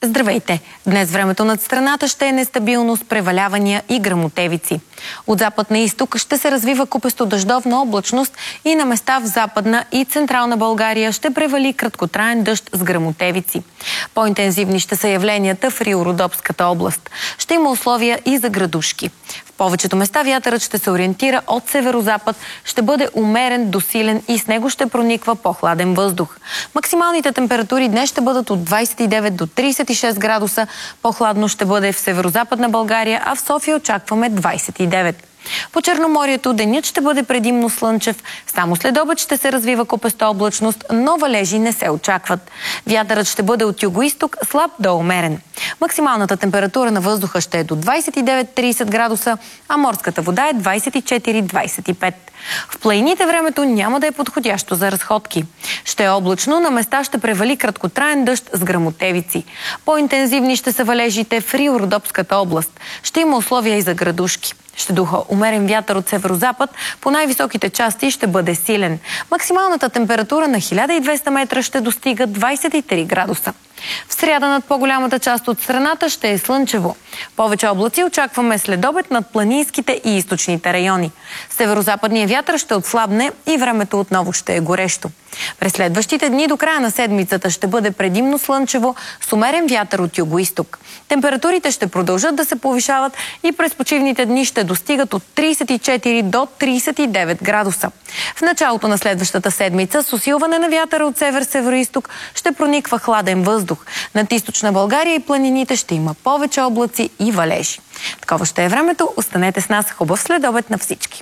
Здравейте! Днес времето над страната ще е нестабилно с превалявания и гръмотевици. От запад на изток ще се развива купесто дъждовна облачност и на места в Западна и Централна България ще превали краткотраен дъжд с гръмотевици. По-интензивни ще са явленията в Рио-Родопската област. Ще има условия и за градушки. В повечето места вятърът ще се ориентира от северозапад, ще бъде умерен до силен и с него ще прониква по-хладен въздух. Максималните температури днес ще бъдат от 29 до 36 градуса. По-хладно ще бъде в северозападна България, а в София очакваме 29. По Черноморието денят ще бъде предимно слънчев. Само след обед ще се развива купеста облачност, но валежи не се очакват. Вятърът ще бъде от югоизток, слаб до умерен. Максималната температура на въздуха ще е до 29-30 градуса, а морската вода е 24-25. В планините времето няма да е подходящо за разходки. Ще е облачно, на места ще превали краткотраен дъжд с гръмотевици. По-интензивни ще са валежите в Рио-Родопската област. Ще има условия и за градушки. Ще духа умерен вятър от северозапад, по най-високите части ще бъде силен. Максималната температура на 1200 метра ще достига 23 градуса. В сряда над по-голямата част от страната ще е слънчево. Повече облаци очакваме след обед над планинските и източните райони. Северозападният вятър ще отслабне и времето отново ще е горещо. През следващите дни до края на седмицата ще бъде предимно слънчево с умерен вятър от югоизток. Температурите ще продължат да се повишават и през почивните дни ще достигат от 34 до 39 градуса. В началото на следващата седмица с усилване на вятъра от север-североизток ще прониква хладен въздух. Над източна България и планините ще има повече облаци и валежи. Такова ще е времето. Останете с нас. Хубав следобед на всички!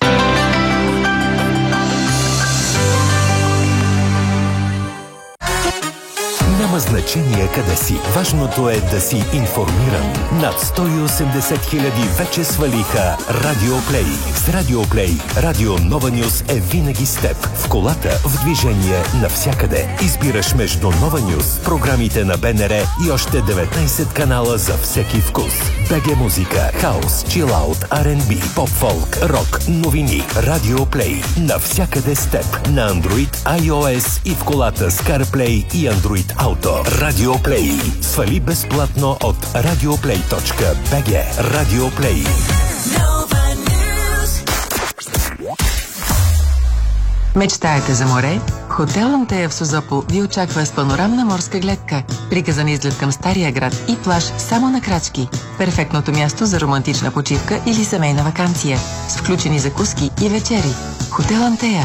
Няма значение къде си. Важното е да си информиран. Над 180 хиляди вече свалиха Радиоплей. С Радиоплей Радио Нова Нюс е винаги с теб. В колата, в движение, навсякъде. Избираш между Нова Нюс, програмите на БНР и още 19 канала за всеки вкус. БГ музика, хаус, чилаут, R&B, поп-фолк, рок, новини. Радиоплей. Навсякъде с теб. На Android, iOS и в колата с CarPlay и Android Auto. Радиоплей. Свали безплатно от radioplay.bg. Радиоплей. Мечтаете за море? Хотел Антея в Созопол ви очаква с панорамна морска гледка, приказан изглед към Стария град и плаж само на крачки. Перфектното място за романтична почивка или семейна ваканция с включени закуски и вечери. Хотел Антея.